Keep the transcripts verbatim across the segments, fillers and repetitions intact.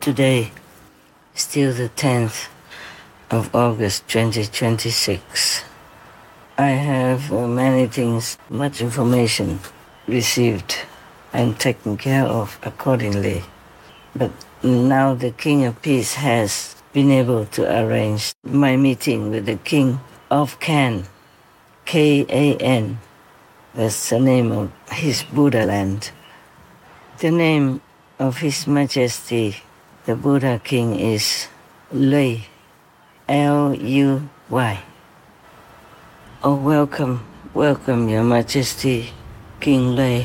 today, still the tenth of August twenty twenty-six. I have uh, many things, much information received and taken care of accordingly. But now the King of Peace has been able to arrange my meeting with the King of Kan, K A N. That's the name of his Buddha land. The name of His Majesty, the Buddha King, is Luy, L U Y. Oh, welcome, welcome, Your Majesty, King Luy.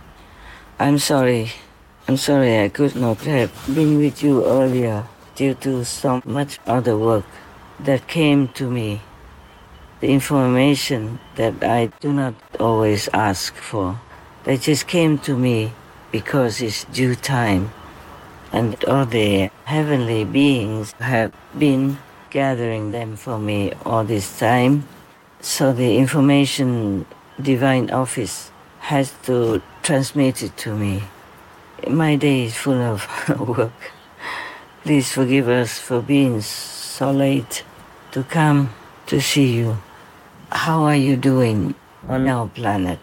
I'm sorry, I'm sorry I could not have been with you earlier due to so much other work that came to me. The information that I do not always ask for, they just came to me because it's due time. And all the heavenly beings have been gathering them for me all this time. So the information divine office has to transmit it to me. My day is full of work. Please forgive us for being so late to come to see you. How are you doing on our planet?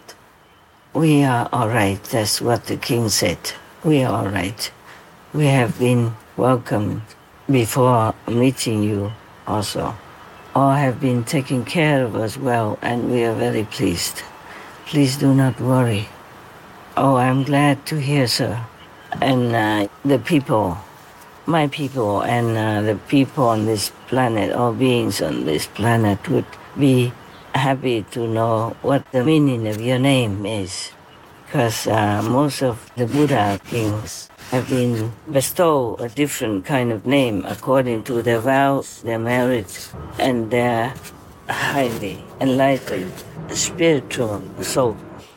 We are all right, that's what the king said. We are all right. We have been welcomed before meeting you also. All have been taken care of as well, and we are very pleased. Please do not worry. Oh, I'm glad to hear, sir. And uh, the people, my people, and uh, the people on this planet, all beings on this planet would be happy to know what the meaning of your name is. Because uh, most of the Buddha kings have been bestowed a different kind of name according to their vows, their merits, and their highly enlightened spiritual soul.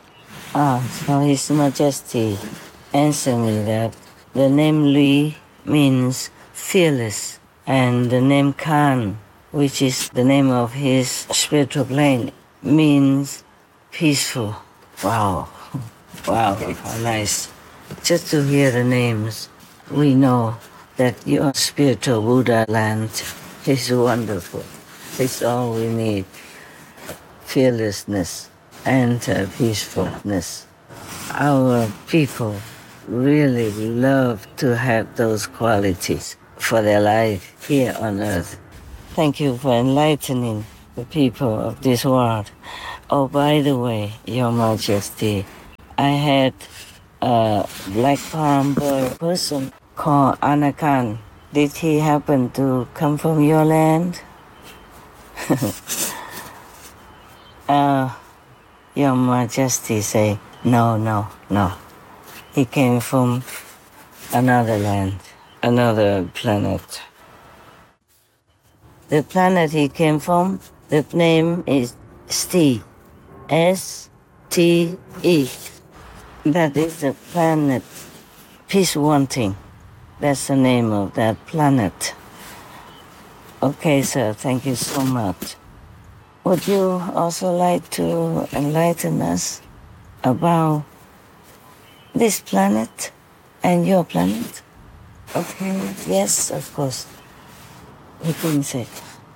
Ah, so His Majesty answered me that the name Luy means fearless, and the name Kan, which is the name of his spiritual plane, means peaceful. Wow, wow, how nice. Just to hear the names, we know that your spiritual Buddha land is wonderful. It's all we need. Fearlessness and uh, peacefulness. Our people really love to have those qualities for their life here on earth. Thank you for enlightening the people of this world. Oh, by the way, Your Majesty, I had a black palm bird person called Anakan. Did he happen to come from your land? uh, Your Majesty say, no, no, no. He came from another land, another planet. The planet he came from, the name is Ste, S T E. That is the planet peace wanting. That's the name of that planet. Okay, sir, thank you so much. Would you also like to enlighten us about this planet and your planet? Okay, yes, of course. The king said.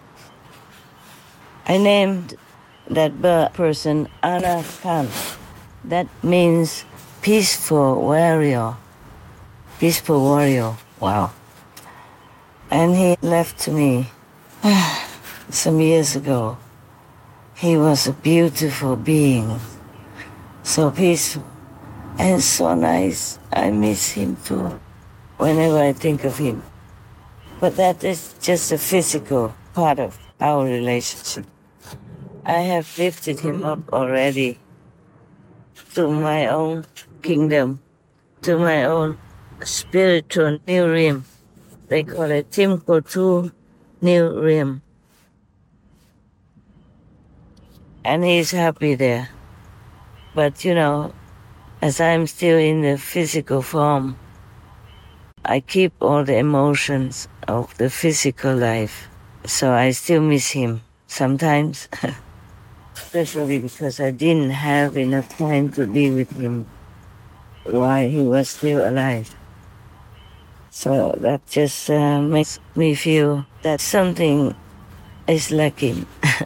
I named that bird person Ana Khan. That means peaceful warrior. Peaceful warrior. Wow. And he left to me some years ago. He was a beautiful being. So peaceful and so nice. I miss him too whenever I think of him. But that is just a physical part of our relationship. I have lifted him up already to my own kingdom, to my own spiritual new realm. They call it Timkotu New Realm. And he's happy there. But you know, as I'm still in the physical form, I keep all the emotions of the physical life. So I still miss him sometimes. Especially because I didn't have enough time to be with him while he was still alive. So that just uh, makes me feel that something is lacking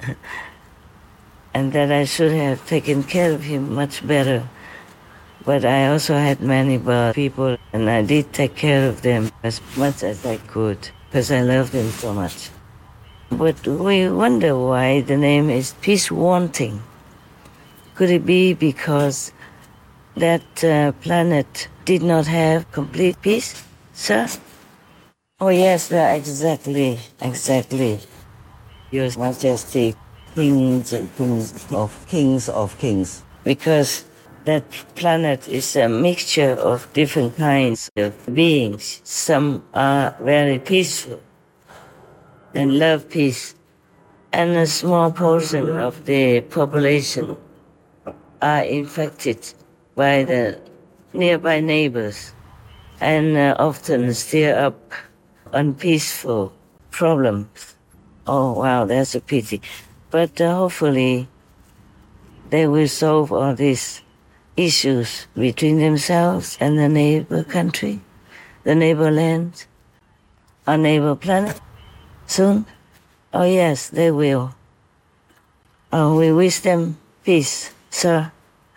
and that I should have taken care of him much better. But I also had many bad people, and I did take care of them as much as I could because I loved them so much. But we wonder why the name is Peace Wanting. Could it be because that uh, planet did not have complete peace, sir? Oh yes, uh, exactly, exactly. Your Majesty, kings and kings of kings of kings. Because that planet is a mixture of different kinds of beings. Some are very peaceful and love peace, and a small portion of the population are infected by the nearby neighbors and uh, often stir up unpeaceful problems. Oh, wow, that's a pity. But uh, hopefully they will solve all these issues between themselves and the neighbor country, the neighbor land, our neighbor planet soon. Oh, yes, they will. Oh, we wish them peace, sir.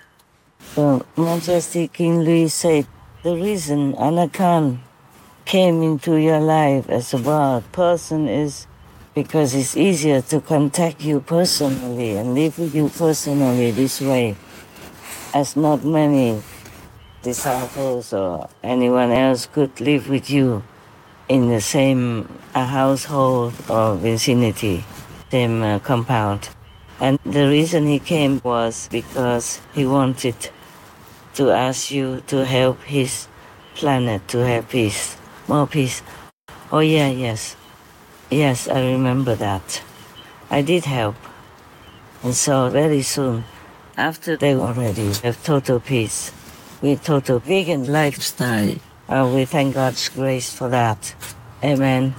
So, Majesty King Louis said, the reason Ana Khan came into your life as a wild person is because it's easier to contact you personally and live with you personally this way, as not many disciples or anyone else could live with you in the same uh, household or vicinity, same uh, compound. And the reason he came was because he wanted to ask you to help his planet to have peace, more peace. Oh yeah, yes. Yes, I remember that. I did help. And so very soon, after they already have total peace, with total vegan lifestyle, uh, we thank God's grace for that. Amen.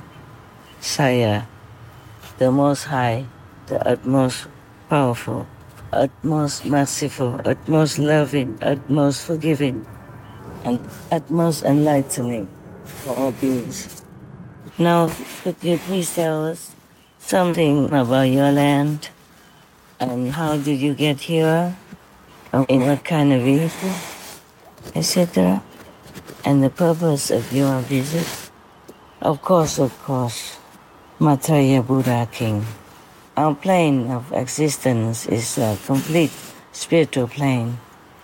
Sire, the Most High, the utmost powerful, utmost merciful, utmost loving, utmost forgiving, and utmost enlightening for all beings. Now, could you please tell us something about your land and how did you get here, in what kind of vehicle, et cetera, and the purpose of your visit? Of course, of course, Maitreya Buddha King. Our plane of existence is a complete spiritual plane,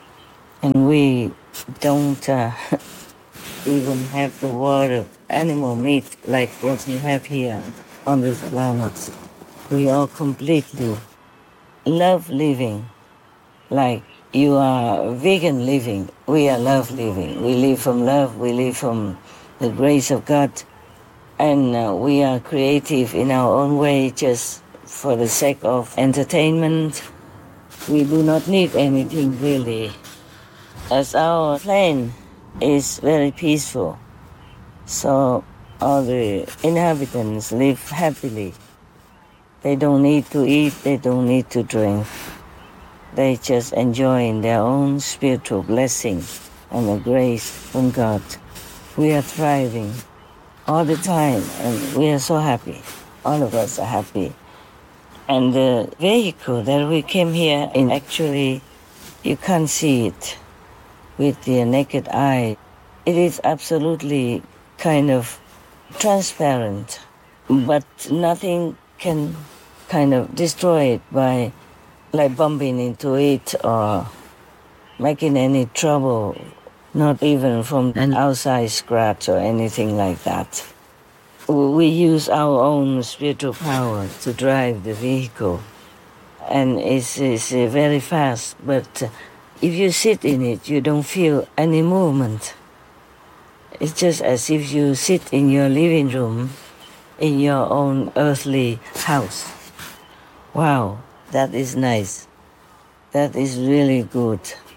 and we don't uh, even have the word of animal meat like what we have here on this planet. We all completely love living like you are vegan living. We are love living. We live from love. We live from the grace of God. And uh, we are creative in our own way just for the sake of entertainment. We do not need anything really. As our plane is very peaceful, so all the inhabitants live happily. They don't need to eat, they don't need to drink. They just enjoy their own spiritual blessing and the grace from God. We are thriving all the time, and we are so happy. All of us are happy. And the vehicle that we came here in, actually, you can't see it with the naked eye. It is absolutely kind of transparent, but nothing can kind of destroy it by like bumping into it or making any trouble, not even from an outside scratch or anything like that. We use our own spiritual power to drive the vehicle, and it's, it's uh, very fast, but uh, if you sit in it, you don't feel any movement. It's just as if you sit in your living room in your own earthly house. Wow, that is nice. That is really good.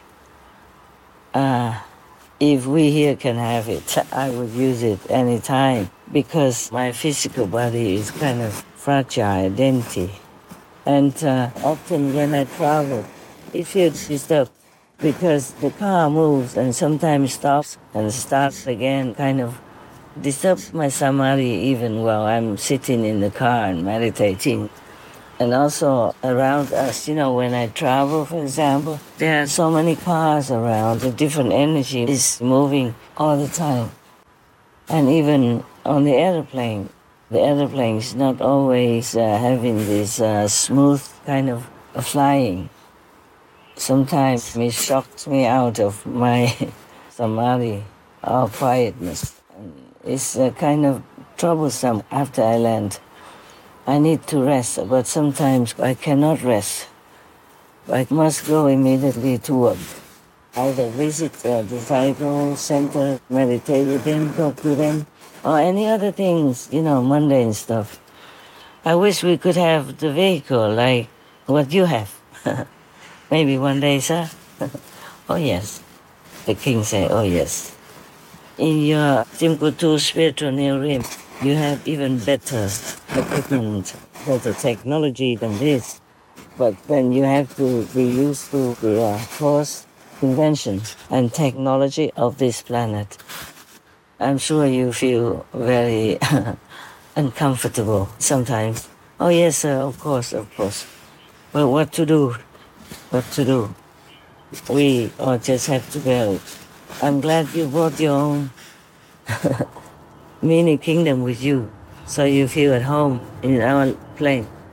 Uh, if we here can have it, I would use it anytime because my physical body is kind of fragile, dainty. And uh, often when I travel, it feels disturbed because the car moves and sometimes stops and starts again, kind of disturb my samadhi even while I'm sitting in the car and meditating. And also around us, you know, when I travel, for example, there are so many cars around, a different energy is moving all the time. And even on the airplane, the airplane is not always uh, having this uh, smooth kind of uh, flying. Sometimes it shocks me out of my samadhi or quietness. And it's uh, kind of troublesome after I land. I need to rest, but sometimes I cannot rest. I must go immediately to work. Either visit a disciple center, meditate with them, talk to them, or any other things, you know, mundane stuff. I wish we could have the vehicle like what you have. Maybe one day, sir. Oh, yes. The king said, oh, yes. In your Timbuktu spiritual new rim, you have even better equipment, better technology than this. But then you have to be used to the uh, course, invention, and technology of this planet. I'm sure you feel very uncomfortable sometimes. Oh, yes, sir, of course, of course. But what to do? What to do? We all just have to bear it. I'm glad you brought your own mini kingdom with you, so you feel at home in our plane.